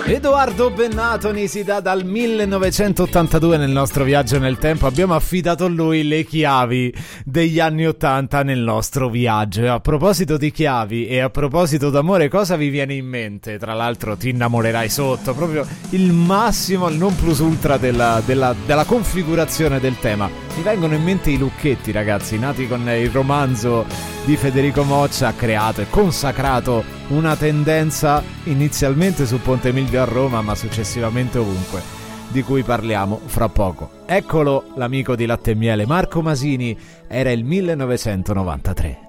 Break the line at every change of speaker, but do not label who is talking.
Edoardo Bennatoni si dà dal 1982 nel nostro viaggio nel tempo. Abbiamo affidato a lui le chiavi degli anni 80 nel nostro viaggio. E a proposito di chiavi e a proposito d'amore, cosa vi viene in mente? Tra l'altro ti innamorerai sotto, proprio il massimo, il non plus ultra della configurazione del tema. Mi vengono in mente i lucchetti, ragazzi, nati con il romanzo di Federico Moccia, ha creato e consacrato una tendenza inizialmente su Ponte Milvio a Roma, ma successivamente ovunque, di cui parliamo fra poco. Eccolo l'amico di Latte e Miele, Marco Masini, era il 1993.